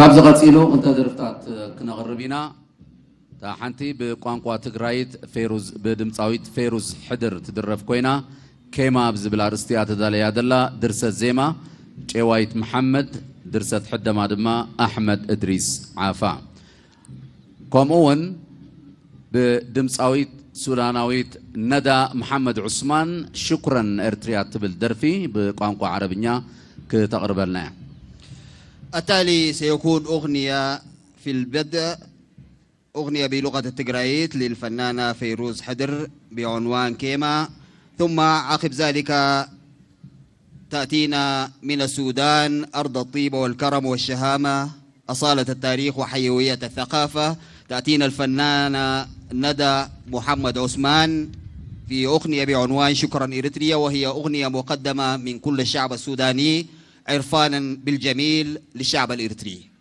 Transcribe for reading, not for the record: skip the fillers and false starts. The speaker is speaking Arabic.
كابز قصيلو أنت درفتات كنا غربينا تحنتي بقوانقوا تجرايت فيروز بدمصاويت فيروز حدر تدرف كوينا كيما بزبلا رستيات داليا دلا درست زيما جوايت محمد درست حدا مادما أحمد إدريس عافا كومون بدمصاويت سوداناويت ندى محمد عثمان شكرا ارتريات بالدرفي بقوانقوا عربية كتقرب لنا. التالي سيكون أغنية في البدء أغنية بلغة التجرايت للفنانة فيروز حدر بعنوان كيما، ثم عقب ذلك تأتينا من السودان أرض الطيبة والكرم والشهامة أصالة التاريخ وحيوية الثقافة. تأتينا الفنانة ندى محمد عثمان في أغنية بعنوان شكرا إريتريا، وهي أغنية مقدمة من كل الشعب السوداني عرفانا بالجميل للشعب الإريتري.